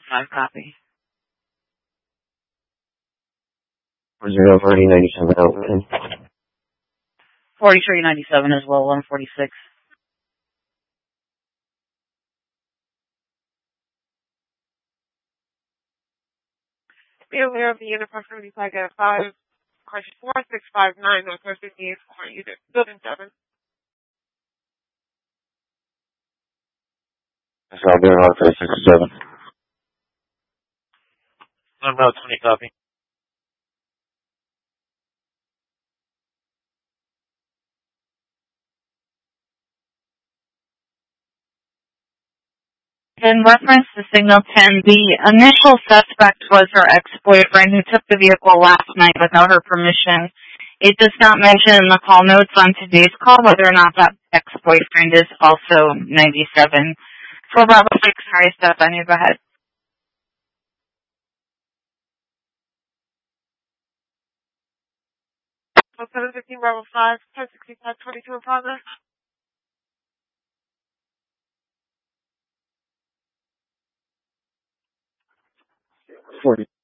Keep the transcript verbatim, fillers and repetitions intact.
Five copy. Zero forty ninety seven out. Forty three ninety seven as well. One forty six. Be aware of the unit proximity flag at five, question four six five nine, Northwest fifty-eighth Court, unit building seven. That's all there, Northwest sixty-seven. I'm about twenty copy. In reference to signal ten, the initial suspect was her ex-boyfriend who took the vehicle last night without her permission. It does not mention in the call notes on today's call whether or not that ex-boyfriend is also ninety-seven. For Bravo six, sorry, Stephanie, go ahead. seven fifteen Bravo five, ten sixty-five twenty-two in progress. Forty.